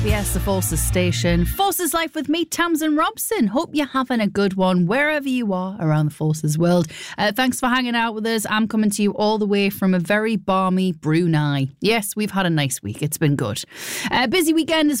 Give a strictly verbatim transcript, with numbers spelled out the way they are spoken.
Yes, the Forces Station. Forces Life with me, Tamsin Robson. Hope you're having a good one wherever you are around the Forces world. Uh, thanks for hanging out with us. I'm coming to you all the way from a very balmy Brunei. Yes, we've had a nice week. It's been good. A uh, busy weekend as